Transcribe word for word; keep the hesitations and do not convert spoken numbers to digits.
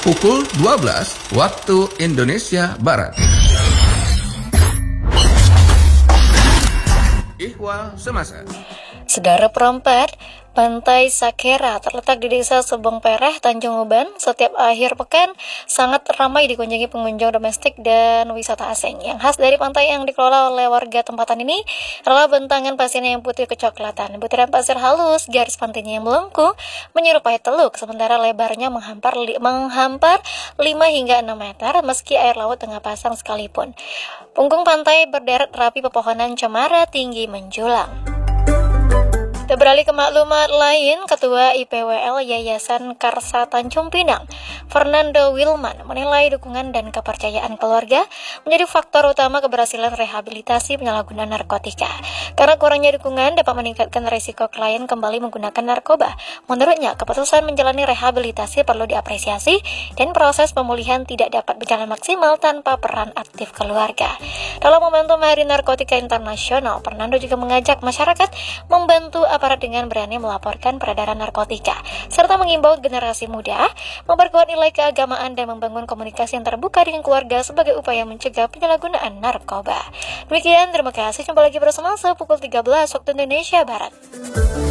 pukul dua belas waktu Indonesia Barat. Ihwal Semasa. Saudara perempat, Pantai Sakera terletak di Desa Sebong Pereh, Tanjung Uban. Setiap akhir pekan sangat ramai dikunjungi pengunjung domestik dan wisata asing. Yang khas dari pantai yang dikelola oleh warga tempatan ini adalah bentangan pasirnya yang putih kecoklatan, butiran pasir halus, garis pantainya yang melengkung menyerupai teluk, sementara lebarnya menghampar li- menghampar lima hingga enam meter meski air laut tengah pasang sekalipun. Punggung pantai berderet rapi pepohonan cemara tinggi menjulang. Kita beralih ke maklumat lain, Ketua I P W L Yayasan Karsa Tanjung Pinang, Fernando Wilman, menilai dukungan dan kepercayaan keluarga menjadi faktor utama keberhasilan rehabilitasi penyalahgunaan narkotika. Karena kurangnya dukungan dapat meningkatkan risiko klien kembali menggunakan narkoba. Menurutnya, keputusan menjalani rehabilitasi perlu diapresiasi dan proses pemulihan tidak dapat berjalan maksimal tanpa peran aktif keluarga. Dalam momentum Hari Narkotika Internasional, Fernando juga mengajak masyarakat membantu aparat dengan berani melaporkan peredaran narkotika, serta mengimbau generasi muda memperkuat nilai keagamaan dan membangun komunikasi yang terbuka dengan keluarga sebagai upaya mencegah penyalahgunaan narkoba. Demikian, terima kasih. Jumpa lagi bersama saya pukul tiga belas waktu Indonesia Barat.